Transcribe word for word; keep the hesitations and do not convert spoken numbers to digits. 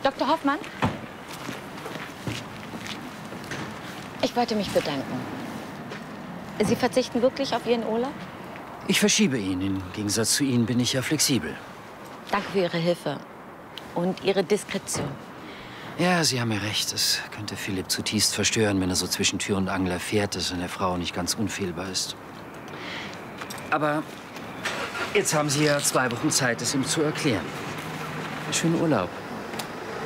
Doktor Hoffmann? Ich wollte mich bedanken. Sie verzichten wirklich auf Ihren Urlaub? Ich verschiebe ihn. Im Gegensatz zu Ihnen bin ich ja flexibel. Danke für Ihre Hilfe und Ihre Diskretion. Ja, Sie haben ja recht. Es könnte Philipp zutiefst verstören, wenn er so zwischen Tür und Angel erfährt, dass seine Frau nicht ganz unfehlbar ist. Aber jetzt haben Sie ja zwei Wochen Zeit, es ihm zu erklären. Schönen Urlaub.